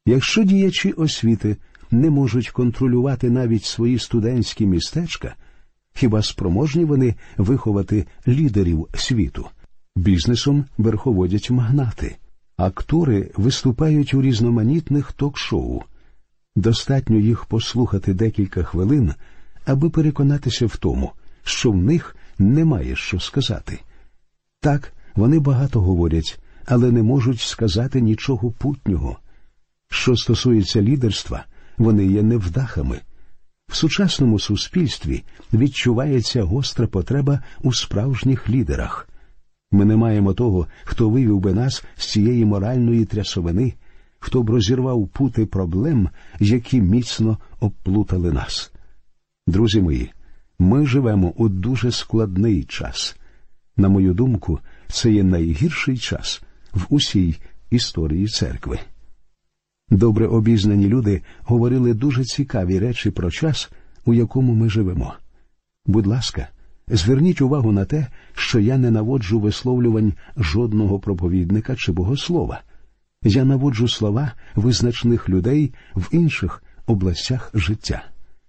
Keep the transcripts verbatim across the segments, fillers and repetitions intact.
Якщо діячі освіти не можуть контролювати навіть свої студентські містечка, хіба спроможні вони виховати лідерів світу? Бізнесом верховодять магнати. Актори виступають у різноманітних ток-шоу. Достатньо їх послухати декілька хвилин, аби переконатися в тому, що в них немає що сказати. Так, вони багато говорять, але не можуть сказати нічого путнього. Що стосується лідерства, вони є невдахами. В сучасному суспільстві відчувається гостра потреба у справжніх лідерах. Ми не маємо того, хто вивів би нас з цієї моральної трясовини, хто б розірвав пути проблем, які міцно обплутали нас. Друзі мої, ми живемо у дуже складний час. На мою думку, це є найгірший час в усій історії церкви. Добре обізнані люди говорили дуже цікаві речі про час, у якому ми живемо. Будь ласка, зверніть увагу на те, що я не наводжу висловлювань жодного проповідника чи богослова. Я наводжу слова визначних людей в інших областях життя.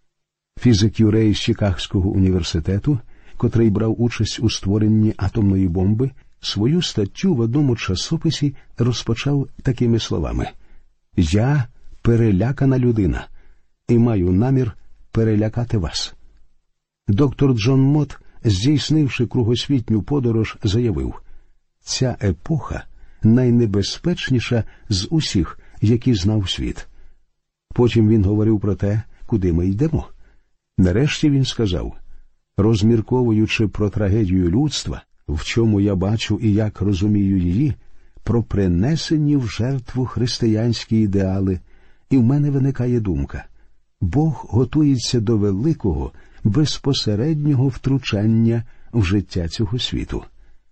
Фізик Юрей з Чикагського університету, котрий брав участь у створенні атомної бомби, свою статтю в одному часописі розпочав такими словами: «Я перелякана людина і маю намір перелякати вас». Доктор Джон Мот, здійснивши кругосвітню подорож, заявив: «Ця епоха найнебезпечніша з усіх, які знав світ». Потім він говорив про те, куди ми йдемо. Нарешті він сказав: «Розмірковуючи про трагедію людства, в чому я бачу і як розумію її, про принесені в жертву християнські ідеали, і в мене виникає думка: Бог готується до великого, безпосереднього втручання в життя цього світу».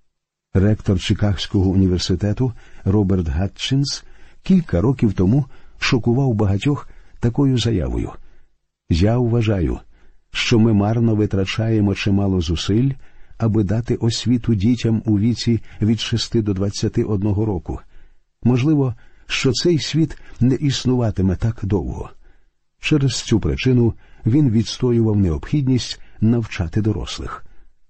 Ректор Чикагського університету Роберт Гатчинс кілька років тому шокував багатьох такою заявою: «Я вважаю, що ми марно витрачаємо чимало зусиль, аби дати освіту дітям у віці від шести до двадцяти одного року. Можливо, що цей світ не існуватиме так довго». Через цю причину він відстоював необхідність навчати дорослих.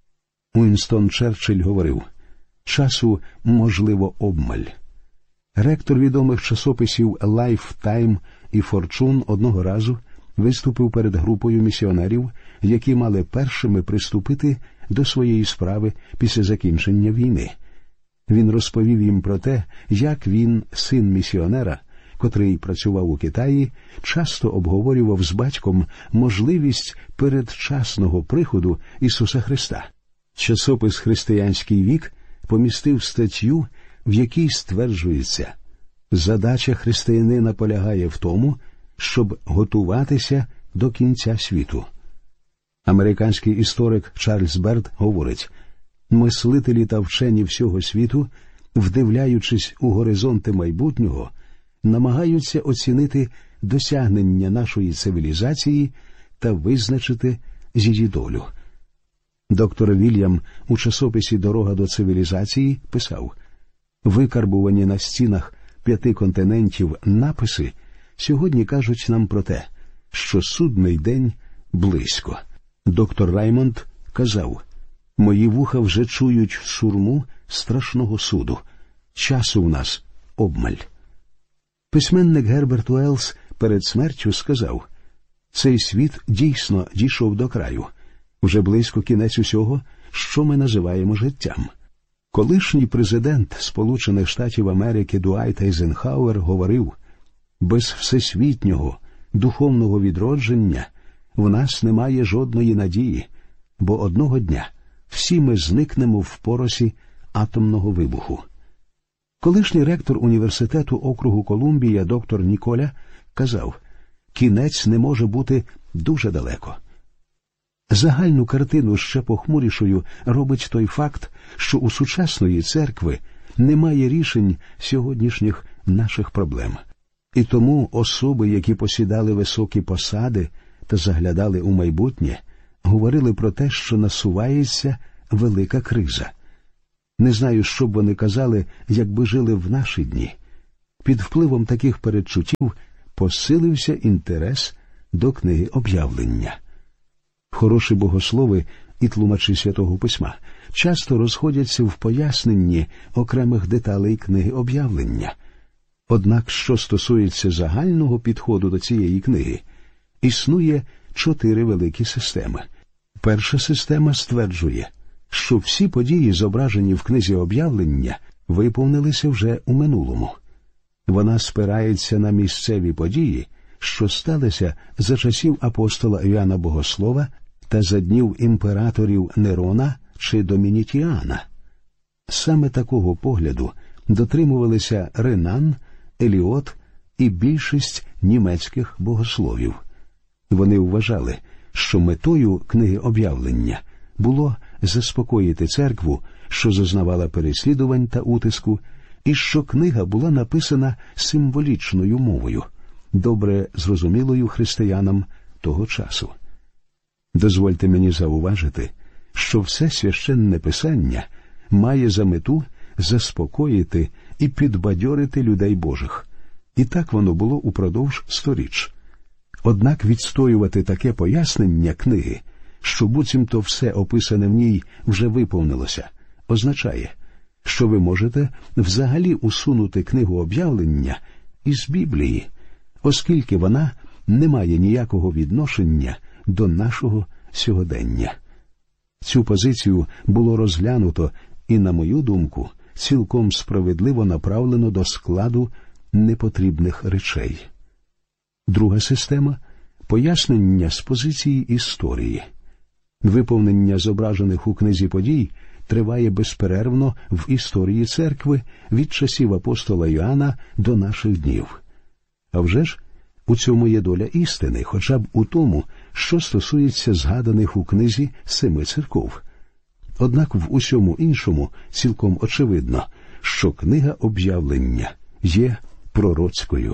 Уінстон Черчилль говорив: «Часу, можливо, обмаль». Ректор відомих часописів Lifetime і Fortune одного разу виступив перед групою місіонерів, які мали першими приступити до своєї справи після закінчення війни. Він розповів їм про те, як він, син місіонера, котрий працював у Китаї, часто обговорював з батьком можливість передчасного приходу Ісуса Христа. Часопис «Християнський вік» помістив статтю, в якій стверджується: «Задача християнина полягає в тому, щоб готуватися до кінця світу». Американський історик Чарльз Берд говорить: «Мислителі та вчені всього світу, вдивляючись у горизонти майбутнього, намагаються оцінити досягнення нашої цивілізації та визначити її долю». Доктор Вільям у часописі «Дорога до цивілізації» писав: «Викарбувані на стінах п'яти континентів написи сьогодні кажуть нам про те, що судний день близько». Доктор Раймонд казав: «Мої вуха вже чують сурму страшного суду. Часу в нас обмаль». Письменник Герберт Уеллс перед смертю сказав: «Цей світ дійсно дійшов до краю. Вже близько кінець усього, що ми називаємо життям». Колишній президент Сполучених Штатів Америки Дуайт Ейзенхауер говорив: «Без всесвітнього, духовного відродження в нас немає жодної надії, бо одного дня всі ми зникнемо в поросі атомного вибуху». Колишній ректор університету округу Колумбія доктор Ніколя казав: «Кінець не може бути дуже далеко». Загальну картину ще похмурішою робить той факт, що у сучасної церкви немає рішень сьогоднішніх наших проблем. І тому особи, які посідали високі посади та заглядали у майбутнє, говорили про те, що насувається велика криза. Не знаю, що б вони казали, якби жили в наші дні. Під впливом таких передчуттів посилився інтерес до книги Об'явлення. Хороші богослови і тлумачі Святого Письма часто розходяться в поясненні окремих деталей книги Об'явлення. Однак, що стосується загального підходу до цієї книги, існує чотири великі системи. Перша система стверджує, що всі події, зображені в книзі Об'явлення, виповнилися вже у минулому. Вона спирається на місцеві події, що сталися за часів апостола Іоанна Богослова та за днів імператорів Нерона чи Домінітіана. Саме такого погляду дотримувалися Ренан, Еліот і більшість німецьких богословів. Вони вважали, що метою книги Об'явлення було заспокоїти церкву, що зазнавала переслідувань та утиску, і що книга була написана символічною мовою, добре зрозумілою християнам того часу. Дозвольте мені зауважити, що все священне писання має за мету заспокоїти і підбадьорити людей Божих. І так воно було упродовж сторіч. Однак відстоювати таке пояснення книги, що буцімто все описане в ній вже виповнилося, означає, що ви можете взагалі усунути книгу Об'явлення із Біблії, оскільки вона не має ніякого відношення до нашого сьогодення. Цю позицію було розглянуто і, на мою думку, цілком справедливо направлено до складу непотрібних речей. Друга система – пояснення з позиції історії. Виповнення зображених у книзі подій триває безперервно в історії церкви від часів апостола Іоанна до наших днів. А вже ж, у цьому є доля істини, хоча б у тому, що стосується згаданих у книзі семи церков. Однак в усьому іншому цілком очевидно, що книга Об'явлення є пророцькою.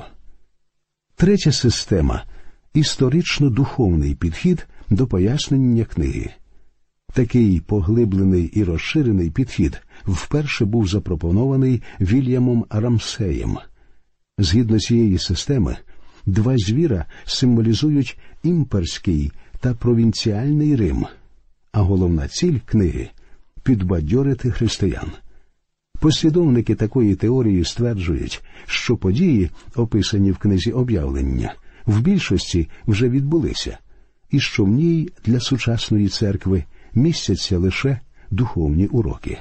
Третя система – історично-духовний підхід до пояснення книги. Такий поглиблений і розширений підхід вперше був запропонований Вільямом Рамсеєм. Згідно цієї системи, два звіра символізують імперський та провінціальний Рим, а головна ціль книги – підбадьорити християн. Послідовники такої теорії стверджують, що події, описані в книзі Об'явлення, в більшості вже відбулися, і що в ній для сучасної церкви містяться лише духовні уроки.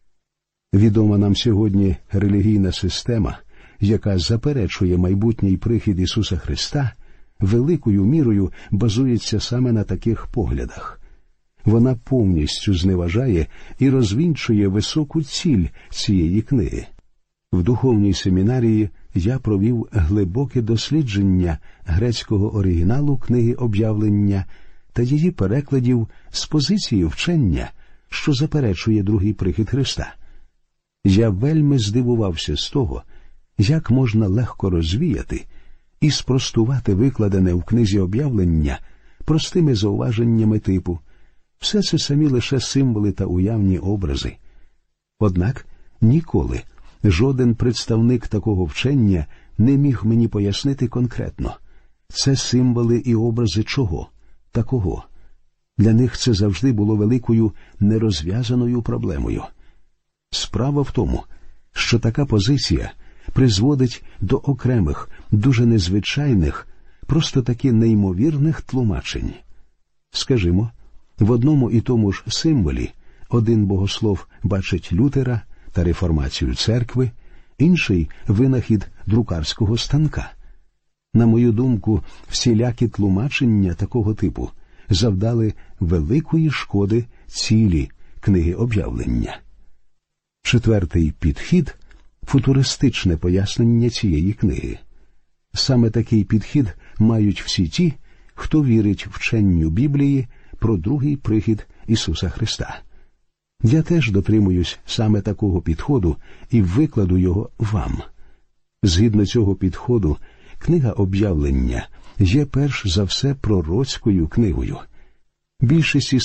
Відома нам сьогодні релігійна система, яка заперечує майбутній прихід Ісуса Христа, великою мірою базується саме на таких поглядах. Вона повністю зневажає і розвінчує високу ціль цієї книги. В духовній семінарії я провів глибоке дослідження грецького оригіналу книги Об'явлення та її перекладів з позиції вчення, що заперечує другий прихід Христа. Я вельми здивувався з того, як можна легко розвіяти і спростувати викладене в книзі Об'явлення простими зауваженнями типу «все це самі лише символи та уявні образи». Однак ніколи жоден представник такого вчення не міг мені пояснити конкретно – це символи і образи чого та кого. Для них це завжди було великою нерозв'язаною проблемою. Справа в тому, що така позиція призводить до окремих, дуже незвичайних, просто таки неймовірних тлумачень. Скажімо, в одному і тому ж символі один богослов бачить Лютера та реформацію церкви, інший – винахід друкарського станка. На мою думку, всілякі тлумачення такого типу завдали великої шкоди цілі книги Об'явлення. Четвертий підхід – футуристичне пояснення цієї книги. Саме такий підхід мають всі ті, хто вірить вченню Біблії про другий прихід Ісуса Христа. Я теж дотримуюсь саме такого підходу і викладу його вам. Згідно цього підходу, книга Об'явлення є перш за все пророцькою книгою. Більшість із тих,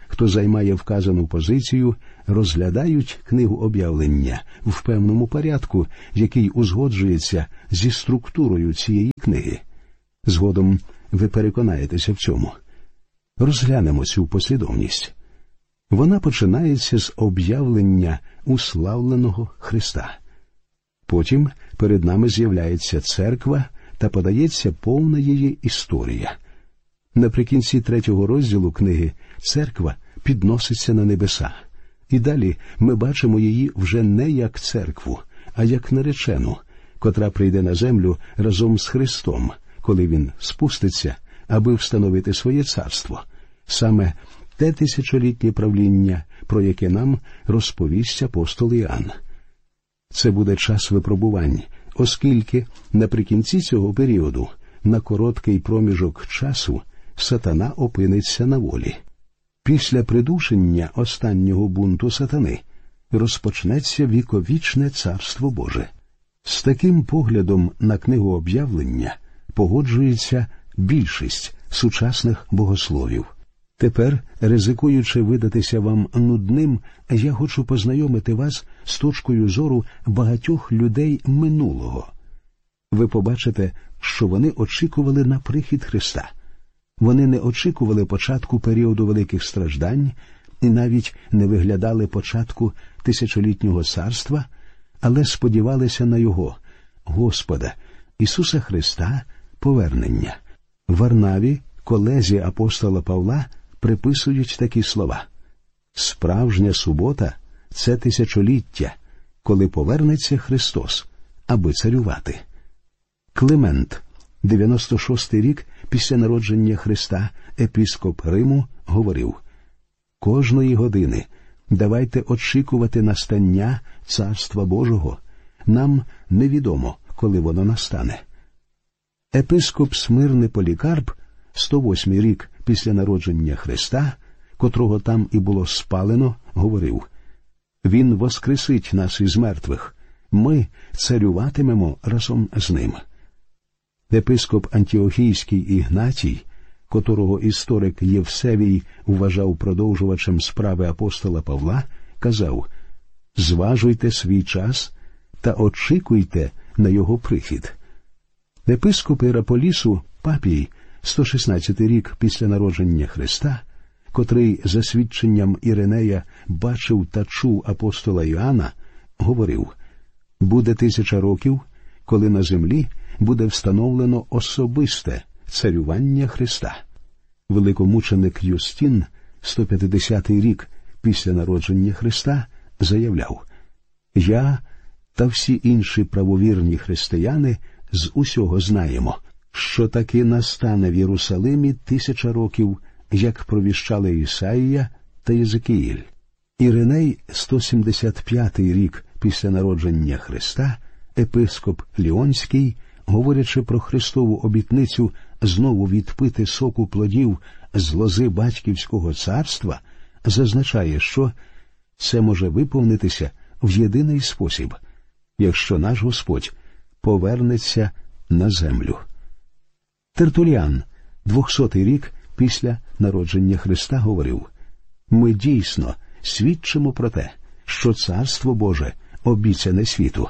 хто займає вказану позицію, розглядають книгу об'явлення в певному порядку, який узгоджується зі структурою цієї книги. Згодом ви переконаєтеся в цьому. Розглянемо цю послідовність. Вона починається з об'явлення уславленого Христа. Потім перед нами з'являється церква та подається повна її історія. Наприкінці третього розділу книги церква підноситься на небеса. І далі ми бачимо її вже не як церкву, а як наречену, котра прийде на землю разом з Христом, коли він спуститься, аби встановити своє царство. Саме те тисячолітнє правління, про яке нам розповість апостол Іоанн. Це буде час випробувань, оскільки наприкінці цього періоду, на короткий проміжок часу, сатана опиниться на волі. Після придушення останнього бунту сатани розпочнеться віковічне Царство Боже. З таким поглядом на книгу об'явлення погоджується більшість сучасних богословів. Тепер, ризикуючи видатися вам нудним, я хочу познайомити вас з точкою зору багатьох людей минулого. Ви побачите, що вони очікували на прихід Христа. Вони не очікували початку періоду великих страждань і навіть не виглядали початку тисячолітнього царства, але сподівалися на Його, Господа, Ісуса Христа, повернення. Варнаві, колезі апостола Павла, приписують такі слова. Справжня субота – це тисячоліття, коли повернеться Христос, аби царювати. Климент, дев'яносто шостий рік після народження Христа, епіскоп Риму, говорив: «Кожної години давайте очікувати настання Царства Божого. Нам невідомо, коли воно настане». Епископ Смирни Полікарп, сто восьмий рік після народження Христа, котрого там і було спалено, говорив: «Він воскресить нас із мертвих. Ми царюватимемо разом з ним». Епископ Антіохійський Ігнатій, котрого історик Євсевій вважав продовжувачем справи апостола Павла, казав: «Зважуйте свій час та очікуйте на його прихід». Епископ Іераполісу Папій, сто шістнадцятий рік після народження Христа, котрий, за свідченням Іринея, бачив та чув апостола Іоанна, говорив: «Буде тисяча років, коли на землі буде встановлено особисте царювання Христа». Великомученик Юстін, сто п'ятдесятий рік після народження Христа, заявляв: «Я та всі інші правовірні християни з усього знаємо, що таки настане в Єрусалимі тисяча років, як провіщали Ісаїя та Єзекіїль». Іриней, сто сімдесят п'ятий рік після народження Христа, епископ Ліонський, говорячи про Христову обітницю знову відпити соку плодів з лози батьківського царства, зазначає, що це може виповнитися в єдиний спосіб, якщо наш Господь повернеться на землю. Тертуліан, двохсотий рік після народження Христа, говорив: «Ми дійсно свідчимо про те, що Царство Боже обіцяне світу».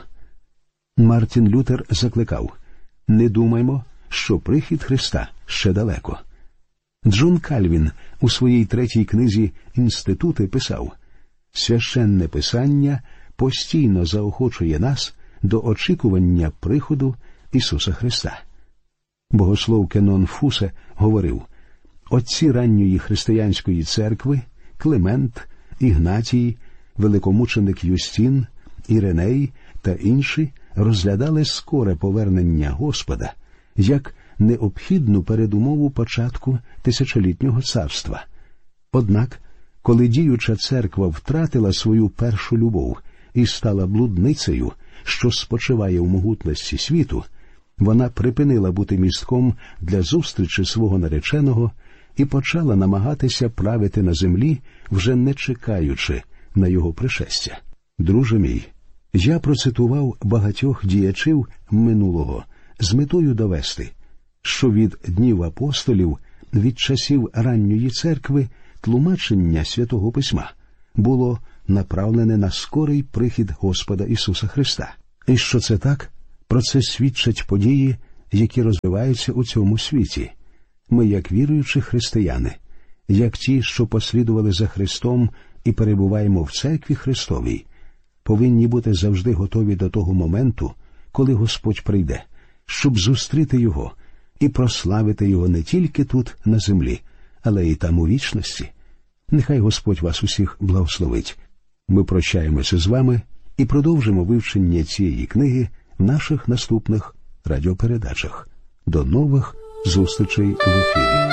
Мартін Лютер закликав: «Не думаймо, що прихід Христа ще далеко». Джон Кальвін у своїй третій книзі «Інститути» писав: «Священне Писання постійно заохочує нас до очікування приходу Ісуса Христа». Богослов Кенон Фусе говорив: «Отці ранньої християнської церкви Климент, Ігнатій, великомученик Юстін, Іриней та інші розглядали скоре повернення Господа як необхідну передумову початку тисячолітнього царства. Однак, коли діюча церква втратила свою першу любов і стала блудницею, що спочиває в могутності світу, вона припинила бути містком для зустрічі свого нареченого і почала намагатися правити на землі, вже не чекаючи на його пришестя. Друже мій, я процитував багатьох діячів минулого з метою довести, що від днів апостолів, від часів ранньої церкви тлумачення Святого Письма було направлене на скорий прихід Господа Ісуса Христа. І що це так? Про це свідчать події, які розвиваються у цьому світі. Ми, як віруючі християни, як ті, що послідували за Христом і перебуваємо в церкві Христовій, повинні бути завжди готові до того моменту, коли Господь прийде, щоб зустріти Його і прославити Його не тільки тут, на землі, але й там у вічності. Нехай Господь вас усіх благословить. Ми прощаємося з вами і продовжимо вивчення цієї книги в наших наступних радіопередачах. До нових зустрічей в ефірі.